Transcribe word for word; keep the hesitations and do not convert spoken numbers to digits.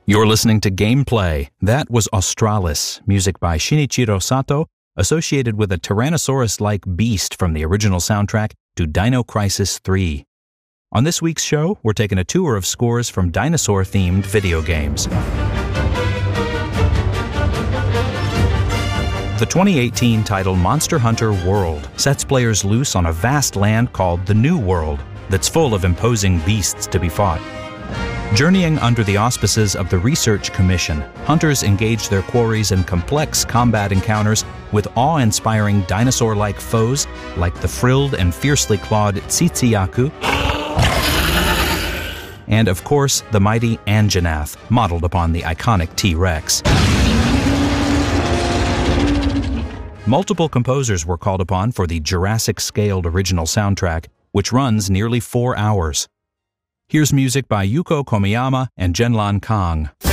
You're listening to Gameplay. That was Australis, music by Shinichiro Sato, associated with a Tyrannosaurus-like beast from the original soundtrack to Dino Crisis three. On this week's show, we're taking a tour of scores from dinosaur-themed video games. The twenty eighteen title Monster Hunter World sets players loose on a vast land called the New World that's full of imposing beasts to be fought. Journeying under the auspices of the Research Commission, hunters engage their quarries in complex combat encounters with awe-inspiring dinosaur-like foes like the frilled and fiercely clawed Tsitsiyaku, and of course, the mighty Anjanath, modeled upon the iconic T-Rex. Multiple composers were called upon for the Jurassic-scaled original soundtrack, which runs nearly four hours. Here's music by Yuko Komiyama and Genlan Kang.